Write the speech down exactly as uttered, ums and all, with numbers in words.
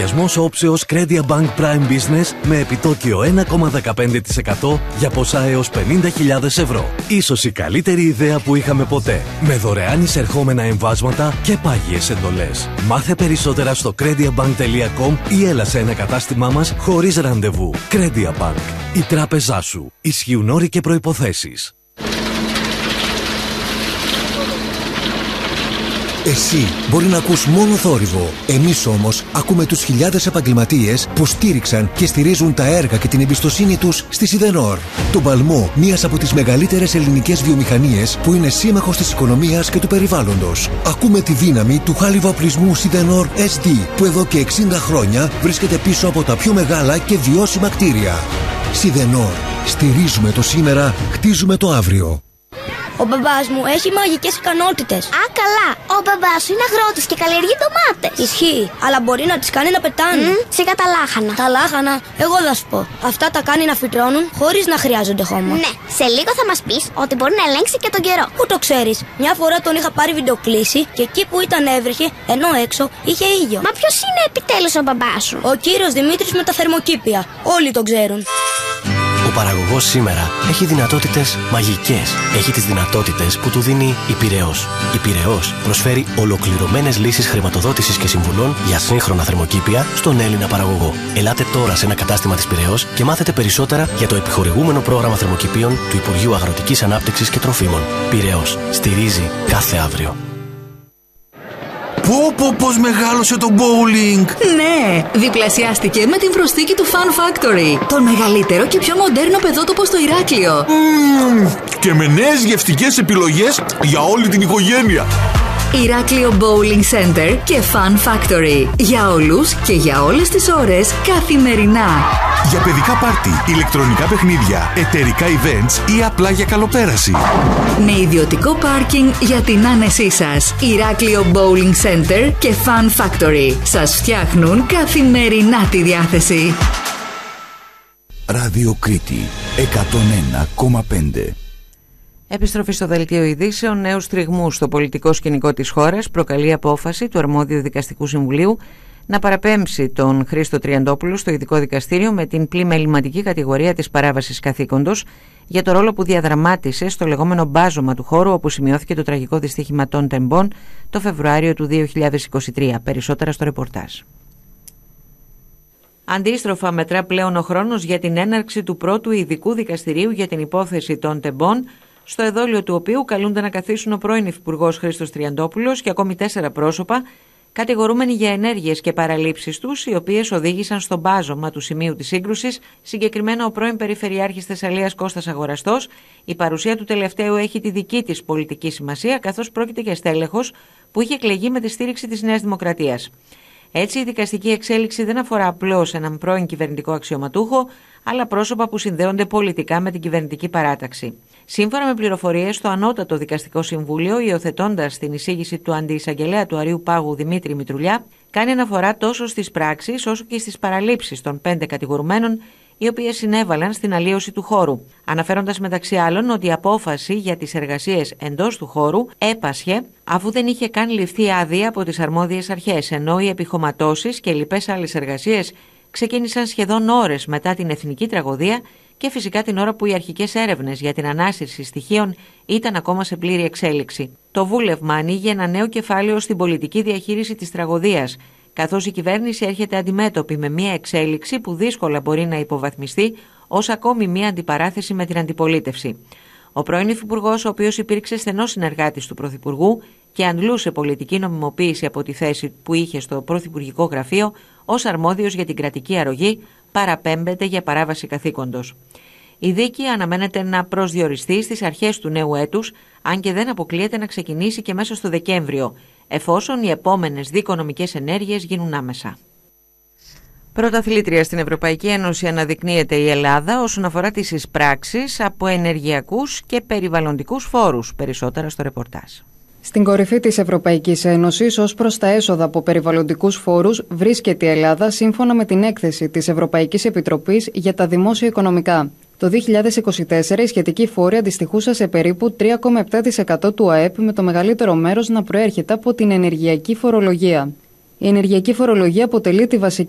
λογαριασμός όψεως Credit Bank Prime Business με επιτόκιο ένα κόμμα δεκαπέντε τοις εκατό για ποσά έως πενήντα χιλιάδες ευρώ. Ίσως η καλύτερη ιδέα που είχαμε ποτέ. Με δωρεάν εισερχόμενα εμβάσματα και πάγιες εντολές. Μάθε περισσότερα στο crediabank τελεία com ή έλα σε ένα κατάστημά μας χωρίς ραντεβού. Crediabank. Η τράπεζά σου. Ισχύουν όροι και προϋποθέσεις. Εσύ μπορεί να ακούς μόνο θόρυβο. Εμείς όμως ακούμε τους χιλιάδες επαγγελματίες που στήριξαν και στηρίζουν τα έργα και την εμπιστοσύνη τους στη Σιδενόρ. Τον παλμό μιας από τις μεγαλύτερες ελληνικές βιομηχανίες που είναι σύμμαχος της οικονομίας και του περιβάλλοντος. Ακούμε τη δύναμη του χάλιβα-οπλισμού Σιδενόρ ες ντι που εδώ και εξήντα χρόνια βρίσκεται πίσω από τα πιο μεγάλα και βιώσιμα κτίρια. Σιδενόρ. Στηρίζουμε το σήμερα, χτίζουμε το αύριο. Ο μπαμπάς μου έχει μαγικές ικανότητες. Α, καλά. Ο μπαμπάς σου είναι αγρότης και καλλιεργεί ντομάτες. Ισχύει, αλλά μπορεί να τις κάνει να πετάνε. Mm, σιγά τα λάχανα. Τα λάχανα, εγώ θα σου πω. Αυτά τα κάνει να φυτρώνουν χωρίς να χρειάζονται χώμα. Ναι, σε λίγο θα μας πεις ότι μπορεί να ελέγξει και τον καιρό. Πού το ξέρεις? Μια φορά τον είχα πάρει βιντεοκλήση και εκεί που ήταν έβρεχε, ενώ έξω είχε ήλιο. Μα ποιος είναι επιτέλους ο μπαμπάς σου? Ο κύριος Δημήτρης με τα θερμοκήπια. Όλοι τον ξέρουν. Ο παραγωγός σήμερα έχει δυνατότητες μαγικές. Έχει τις δυνατότητες που του δίνει η Πειραιώς. Η Πειραιώς προσφέρει ολοκληρωμένες λύσεις χρηματοδότησης και συμβουλών για σύγχρονα θερμοκήπια στον Έλληνα παραγωγό. Ελάτε τώρα σε ένα κατάστημα της Πειραιώς και μάθετε περισσότερα για το επιχορηγούμενο πρόγραμμα θερμοκηπίων του Υπουργείου Αγροτικής Ανάπτυξης και Τροφίμων. Πειραιώς. Στηρίζει κάθε αύριο. Πω πω πως μεγάλωσε το bowling! Ναι, διπλασιάστηκε με την προσθήκη του Fun Factory. Το μεγαλύτερο και πιο μοντέρνο παιδότοπο στο Ηράκλειο. Mm, και με νέες γευστικές επιλογές για όλη την οικογένεια. Ηράκλειο Bowling Center και Fun Factory. Για όλους και για όλες τις ώρες, καθημερινά. Για παιδικά πάρτι, ηλεκτρονικά παιχνίδια, εταιρικά events ή απλά για καλοπέραση. Με ιδιωτικό πάρκινγκ για την άνεσή σας. Ηράκλειο Bowling Center και Fun Factory. Σας φτιάχνουν καθημερινά τη διάθεση. Ράδιο Κρήτη εκατόν ένα κόμμα πέντε. Επιστροφή στο δελτίο ειδήσεων. Νέους τριγμούς στο πολιτικό σκηνικό της χώρας προκαλεί απόφαση του αρμόδιου δικαστικού συμβουλίου να παραπέμψει τον Χρήστο Τριαντόπουλο στο ειδικό δικαστήριο με την πλημεληματική κατηγορία της παράβασης καθήκοντος για το ρόλο που διαδραμάτισε στο λεγόμενο μπάζωμα του χώρου όπου σημειώθηκε το τραγικό δυστύχημα των Τεμπών το Φεβρουάριο του δύο χιλιάδες είκοσι τρία. Περισσότερα στο ρεπορτάζ. Αντίστροφα μετρά πλέον ο χρόνος για την έναρξη του πρώτου ειδικού δικαστηρίου για την υπόθεση των Τεμπών, στο εδόλιο του οποίου καλούνται να καθίσουν ο πρώην Υφυπουργός Χρήστος Τριαντόπουλος και ακόμη τέσσερα πρόσωπα κατηγορούμενοι για ενέργειες και παραλήψεις τους, οι οποίες οδήγησαν στο μπάζωμα του σημείου της σύγκρουσης, συγκεκριμένα ο πρώην Περιφερειάρχης Θεσσαλίας Κώστας Αγοραστός. Η παρουσία του τελευταίου έχει τη δική της πολιτική σημασία, καθώς πρόκειται για στέλεχος που είχε εκλεγεί με τη στήριξη της Νέας Δημοκρατίας. Έτσι, η δικαστική εξέλιξη δεν αφορά απλώς έναν πρώην κυβερνητικό αξιωματούχο, αλλά πρόσωπα που συνδέονται πολιτικά με την κυβερνητική παράταξη. Σύμφωνα με πληροφορίες, το Ανώτατο Δικαστικό Συμβούλιο, υιοθετώντας την εισήγηση του Αντιεισαγγελέα του Αριού Πάγου Δημήτρη Μητρουλιά, κάνει αναφορά τόσο στις πράξεις όσο και στις παραλήψεις των πέντε κατηγορουμένων, οι οποίες συνέβαλαν στην αλλίωση του χώρου, αναφέροντας μεταξύ άλλων ότι η απόφαση για τις εργασίες εντός του χώρου έπασχε αφού δεν είχε καν ληφθεί άδεια από τις αρμόδιες αρχές, ενώ οι επιχωματώσεις και λοιπές άλλες εργασίες ξεκίνησαν σχεδόν ώρες μετά την εθνική τραγωδία και φυσικά την ώρα που οι αρχικές έρευνες για την ανάσυρση στοιχείων ήταν ακόμα σε πλήρη εξέλιξη. Το βούλευμα ανοίγει ένα νέο κεφάλαιο στην πολιτική διαχείριση της τραγωδίας, καθώς η κυβέρνηση έρχεται αντιμέτωπη με μια εξέλιξη που δύσκολα μπορεί να υποβαθμιστεί ως ακόμη μια αντιπαράθεση με την αντιπολίτευση. Ο πρώην Υφυπουργός, ο οποίος υπήρξε στενός συνεργάτης του Πρωθυπουργού και αντλούσε πολιτική νομιμοποίηση από τη θέση που είχε στο Πρωθυπουργικό Γραφείο ως αρμόδιος για την κρατική αρρωγή, παραπέμπεται για παράβαση καθήκοντος. Η δίκη αναμένεται να προσδιοριστεί στις αρχές του νέου έτους, αν και δεν αποκλείεται να ξεκινήσει και μέσα στο Δεκέμβριο, εφόσον οι επόμενες δικονομικές ενέργειες γίνουν άμεσα. Πρωταθλήτρια στην Ευρωπαϊκή Ένωση αναδεικνύεται η Ελλάδα όσον αφορά τις εισπράξεις από ενεργειακούς και περιβαλλοντικούς φόρους. Περισσότερα στο ρεπορτάζ. Στην κορυφή της Ευρωπαϊκής Ένωσης ως προς τα έσοδα από περιβαλλοντικούς φόρους βρίσκεται η Ελλάδα σύμφωνα με την έκθεση της Ευρωπαϊκής Επιτροπής για τα δημόσια οικονομικά. Το δύο χιλιάδες είκοσι τέσσερα η σχετική φόρη αντιστοιχούσε σε περίπου τρία κόμμα επτά τοις εκατό του ΑΕΠ, με το μεγαλύτερο μέρος να προέρχεται από την ενεργειακή φορολογία. Η ενεργειακή φορολογία αποτελεί τη βασική